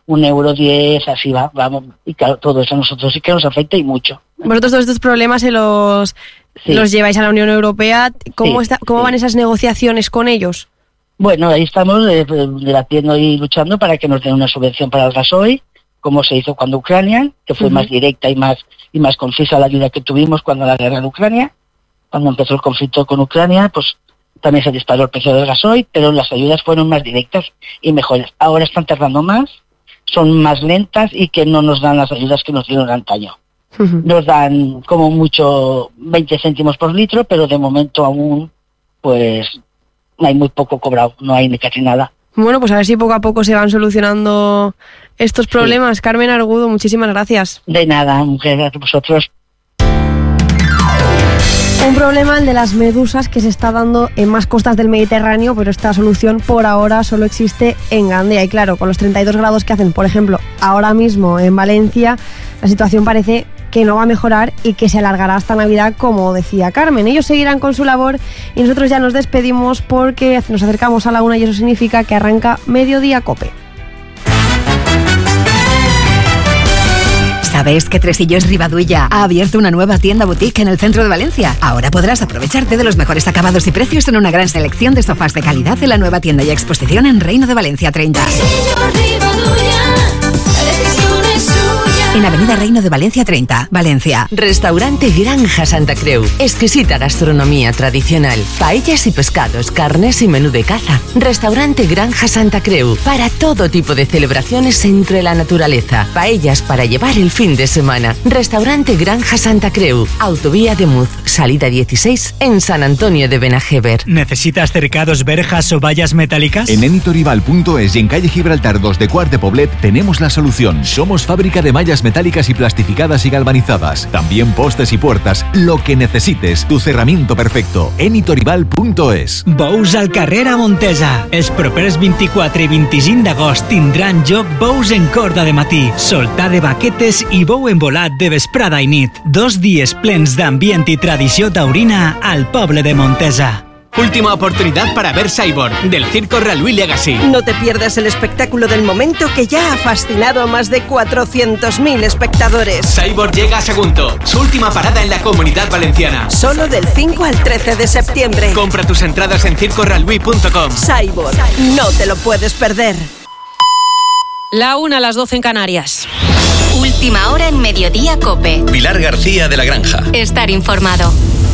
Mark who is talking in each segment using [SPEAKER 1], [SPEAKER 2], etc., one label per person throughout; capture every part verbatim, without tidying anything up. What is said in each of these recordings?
[SPEAKER 1] un euro diez, así va, vamos, y claro, todo eso a nosotros sí que nos afecta y mucho.
[SPEAKER 2] Vosotros todos estos problemas se los, sí. los lleváis a la Unión Europea. ¿Cómo, sí, está, cómo sí. van esas negociaciones con ellos?
[SPEAKER 1] Bueno, ahí estamos eh, debatiendo y luchando para que nos den una subvención para el gasoil, como se hizo cuando Ucrania, que fue uh-huh. más directa y más y más concisa la ayuda que tuvimos cuando la guerra en Ucrania. Cuando empezó el conflicto con Ucrania, pues también se disparó el precio del gasoil, pero las ayudas fueron más directas y mejores. Ahora están tardando más, son más lentas y que no nos dan las ayudas que nos dieron antaño. Uh-huh. Nos dan como mucho veinte céntimos por litro, pero de momento aún pues hay muy poco cobrado, no hay ni casi nada.
[SPEAKER 2] Bueno, pues a ver si poco a poco se van solucionando estos problemas. Sí. Carmen Argudo, muchísimas gracias.
[SPEAKER 1] De nada, mujer, a vosotros.
[SPEAKER 2] Un problema, el de las medusas, que se está dando en más costas del Mediterráneo, pero esta solución por ahora solo existe en Gandía. Y claro, con los treinta y dos grados que hacen, por ejemplo, ahora mismo en Valencia, la situación parece que no va a mejorar y que se alargará hasta Navidad, como decía Carmen. Ellos seguirán con su labor y nosotros ya nos despedimos porque nos acercamos a la una y eso significa que arranca Mediodía Cope.
[SPEAKER 3] ¿Sabes que Tresillos Ribadulla ha abierto una nueva tienda boutique en el centro de Valencia? Ahora podrás aprovecharte de los mejores acabados y precios en una gran selección de sofás de calidad en la nueva tienda y exposición en Reino de Valencia treinta. En Avenida Reino de Valencia treinta, Valencia.
[SPEAKER 4] Restaurante Granja Santa Creu. Exquisita gastronomía tradicional. Paellas y pescados, carnes y menú de caza. Restaurante Granja Santa Creu. Para todo tipo de celebraciones entre la naturaleza. Paellas para llevar el fin de semana. Restaurante Granja Santa Creu. Autovía de Muz, salida dieciséis, en San Antonio de Benajever.
[SPEAKER 5] ¿Necesitas cercados, verjas o vallas metálicas?
[SPEAKER 6] En enitoribal punto es y en calle Gibraltar dos de Quart de Poblet tenemos la solución. Somos fábrica de mallas metálicas y plastificadas y galvanizadas. También postes y puertas. Lo que necesites. Tu cerramiento perfecto. enitoribal punto es.
[SPEAKER 5] Bous al carrer a Montesa. Els propers vint-i-quatre i vint-i-cinc d'agost tindran lloc bous en corda de matí, soltar de baquetes i bou envolat de vesprada i nit. Dos dies plens d'ambient i tradició taurina al poble de Montesa.
[SPEAKER 7] Última oportunidad para ver Cyborg, del Circo Raluí Legacy.
[SPEAKER 8] No te pierdas el espectáculo del momento que ya ha fascinado a más de cuatrocientos mil espectadores.
[SPEAKER 7] Cyborg llega a Sagunto, su última parada en la Comunidad Valenciana.
[SPEAKER 8] Solo del cinco al trece de septiembre.
[SPEAKER 7] Compra tus entradas en circo raluí punto com.
[SPEAKER 8] Cyborg, no te lo puedes perder.
[SPEAKER 9] La una a las doce en Canarias.
[SPEAKER 3] Última hora en Mediodía Cope.
[SPEAKER 10] Pilar García de la Granja.
[SPEAKER 3] Estar informado.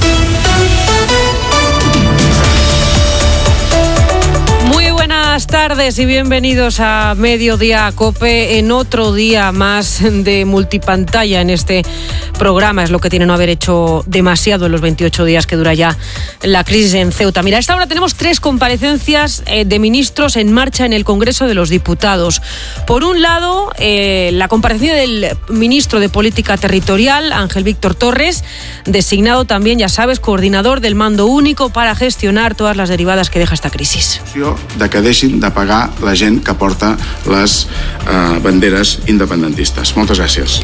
[SPEAKER 9] Muy buenas tardes y bienvenidos a Mediodía Cope en otro día más de multipantalla en este programa. Es lo que tiene no haber hecho demasiado en los veintiocho días que dura ya la crisis en Ceuta. Mira, a esta hora tenemos tres comparecencias eh, de ministros en marcha en el Congreso de los Diputados. Por un lado, eh, la comparecencia del ministro de Política Territorial, Ángel Víctor Torres, designado también, ya sabes, coordinador del mando único para gestionar todas las derivadas que deja esta crisis.
[SPEAKER 11] De que deixin de pagar la gent que porta les eh, banderes independentistes. Moltes gràcies.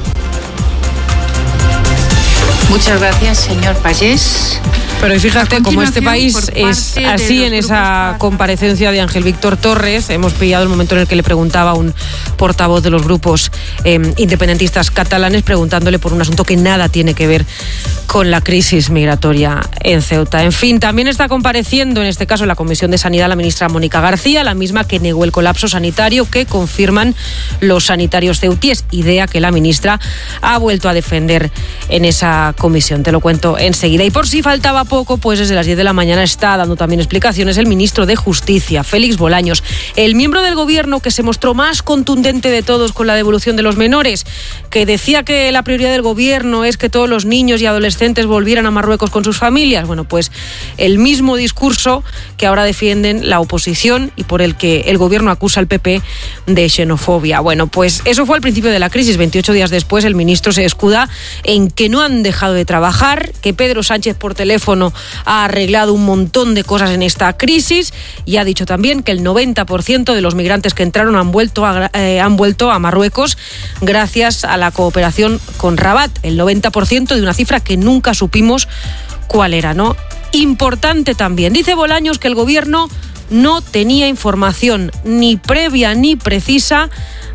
[SPEAKER 12] Muchas gracias, señor Pagés.
[SPEAKER 9] Pero fíjate, como este país es así en esa comparecencia de Ángel Víctor Torres, hemos pillado el momento en el que le preguntaba a un portavoz de los grupos eh, independentistas catalanes preguntándole por un asunto que nada tiene que ver con la crisis migratoria en Ceuta. En fin, también está compareciendo en este caso en la Comisión de Sanidad la ministra Mónica García, la misma que negó el colapso sanitario que confirman los sanitarios ceutíes, idea que la ministra ha vuelto a defender en esa comisión. Te lo cuento enseguida. Y por si faltaba poco, pues desde las diez de la mañana está dando también explicaciones el ministro de Justicia, Félix Bolaños, el miembro del gobierno que se mostró más contundente de todos con la devolución de los menores, que decía que la prioridad del gobierno es que todos los niños y adolescentes volvieran a Marruecos con sus familias. Bueno, pues el mismo discurso que ahora defienden la oposición y por el que el gobierno acusa al P P de xenofobia. Bueno, pues eso fue al principio de la crisis. veintiocho días después, el ministro se escuda en que no han dejado de trabajar, que Pedro Sánchez por teléfono ha arreglado un montón de cosas en esta crisis y ha dicho también que el noventa por ciento de los migrantes que entraron han vuelto a, eh, han vuelto a Marruecos gracias a la cooperación con Rabat, el noventa por ciento de una cifra que nunca supimos cuál era, ¿no? Importante también, dice Bolaños que el gobierno no tenía información ni previa ni precisa